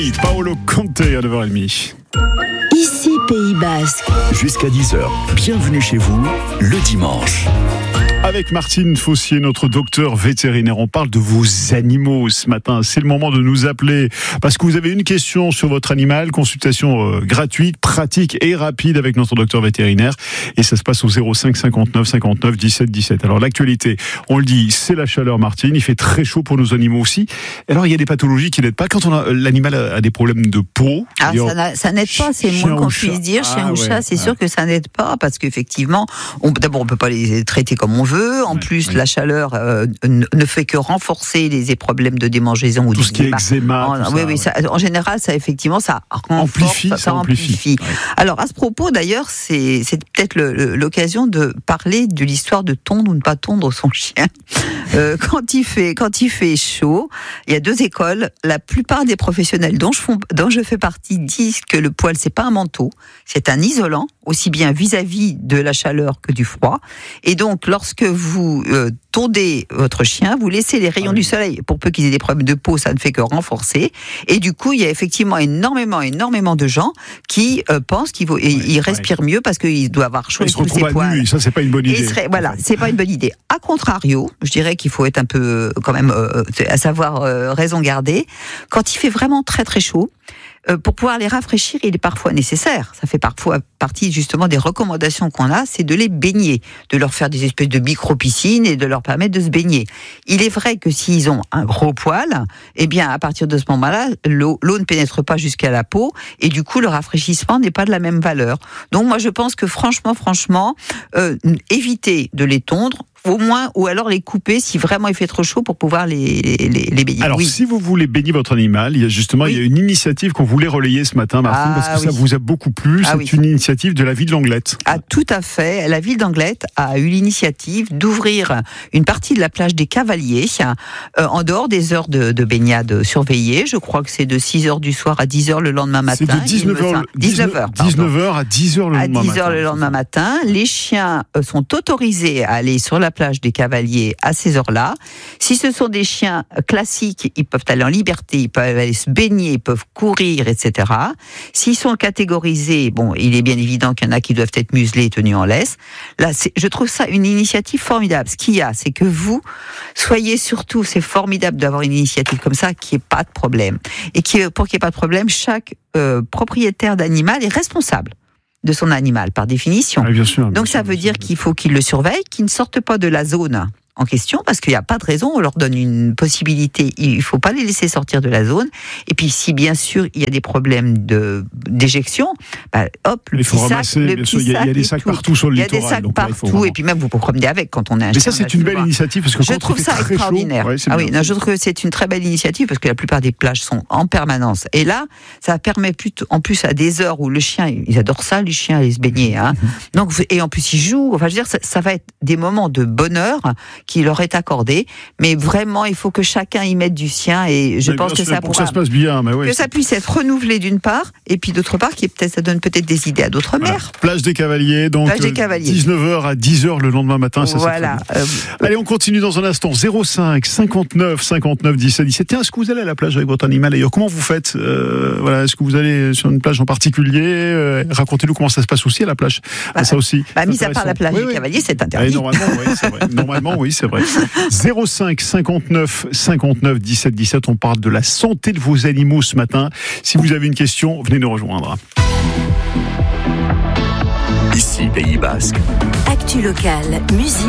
Paolo Conte à 9h30. Ici Pays Basque. Jusqu'à 10h, bienvenue chez vous, le dimanche. Avec Martine Fossier, notre docteur vétérinaire, on parle de vos animaux ce matin. C'est le moment de nous appeler parce que vous avez une question sur votre animal. Consultation gratuite, pratique et rapide avec notre docteur vétérinaire. Et ça se passe au 05 59 59 17 17. Alors l'actualité, on le dit, c'est la chaleur, Martine. Il fait très chaud pour nos animaux aussi. Alors il y a des pathologies qui n'aident pas. Quand l'animal a des problèmes de peau. Ça n'aide pas, c'est moins qu'on puisse dire. Chien ou chat, c'est sûr que ça n'aide pas parce qu'effectivement, d'abord on peut pas les traiter comme on veut. En plus, la chaleur ne fait que renforcer les problèmes de démangeaison ou tout ce qui est eczéma. En général, ça effectivement, ça amplifie. Ouais. Alors à ce propos, d'ailleurs, c'est peut-être l'occasion de parler de l'histoire de tondre ou ne pas tondre son chien. Quand il fait chaud, il y a deux écoles. La plupart des professionnels dont je fais partie disent que le poil, c'est pas un manteau, c'est un isolant, aussi bien vis-à-vis de la chaleur que du froid. Et donc, lorsque vous tondez votre chien, vous laissez les rayons du soleil. Pour peu qu'ils aient des problèmes de peau, ça ne fait que renforcer. Et du coup, il y a effectivement énormément de gens qui pensent qu'ils respirent mieux parce qu'ils doivent avoir chaud et tous ses poils. Ça, c'est pas une bonne idée. C'est pas une bonne idée. A contrario, je dirais qu'il faut être un peu, quand même, à savoir raison garder. Quand il fait vraiment très très chaud, pour pouvoir les rafraîchir, il est parfois nécessaire. Ça fait parfois partie justement des recommandations qu'on a, c'est de les baigner, de leur faire des espèces de micro-piscines et de leur permettre de se baigner. Il est vrai que s'ils ont un gros poil, eh bien à partir de ce moment-là, l'eau ne pénètre pas jusqu'à la peau et du coup le rafraîchissement n'est pas de la même valeur. Donc moi je pense que franchement, évitez de les tondre. Au moins, ou alors les couper si vraiment il fait trop chaud pour pouvoir les baigner. Alors, si vous voulez baigner votre animal, il y a une initiative qu'on voulait relayer ce matin, Martine, parce que ça vous a beaucoup plu. C'est une initiative de la ville d'Anglet. Tout à fait. La ville d'Anglet a eu l'initiative d'ouvrir une partie de la plage des Cavaliers en dehors des heures de baignade surveillées. Je crois que c'est de 6h du soir à 10h le lendemain matin. C'est de 19h à 10h le lendemain matin. Les chiens sont autorisés à aller sur la plage des Cavaliers à ces heures-là. Si ce sont des chiens classiques, ils peuvent aller en liberté, ils peuvent aller se baigner, ils peuvent courir, etc. S'ils sont catégorisés, il est bien évident qu'il y en a qui doivent être muselés et tenus en laisse. Là, je trouve ça une initiative formidable. Ce qu'il y a, c'est que vous soyez surtout, c'est formidable d'avoir une initiative comme ça, qu'il n'y ait pas de problème. Et pour qu'il n'y ait pas de problème, chaque propriétaire d'animal est responsable de son animal, par définition. Bien sûr, donc ça veut dire qu'il faut qu'il le surveille, qu'il ne sorte pas de la zone en question, parce qu'il n'y a pas de raison, on leur donne une possibilité, il ne faut pas les laisser sortir de la zone, et puis si bien sûr il y a des problèmes d'éjection, le petit sac, il y a des sacs partout sur le littoral. Il y a des sacs partout, et puis même vous pouvez promener avec quand on est un chien. Mais ça c'est une belle initiative, parce que je trouve ça extraordinaire. Je trouve que c'est une très belle initiative, parce que la plupart des plages sont en permanence, et là, ça permet en plus à des heures où le chien, ils adorent ça, les chiens, aller se baigner, donc, et en plus ils jouent, ça va être des moments de bonheur qui leur est accordé, mais vraiment il faut que chacun y mette du sien, et je pense que ça pourra, que ça se passe bien, que ça puisse être renouvelé d'une part, et puis d'autre part ça donne peut-être des idées à d'autres mères. Plage des Cavaliers, donc 19h à 10h le lendemain matin. Allez, on continue dans un instant. 05 59 59 17 17. Tiens, est-ce que vous allez à la plage avec votre animal d'ailleurs? Comment vous faites? Est-ce que vous allez sur une plage en particulier? Racontez-nous comment ça se passe aussi à la plage. Ça aussi. Mis à part la plage des Cavaliers, c'est interdit. Normalement, oui, c'est vrai. 05 59 59 17 17. On parle de la santé de vos animaux ce matin. Si vous avez une question, venez nous rejoindre. Ici Pays Basque. Actu locale, musique.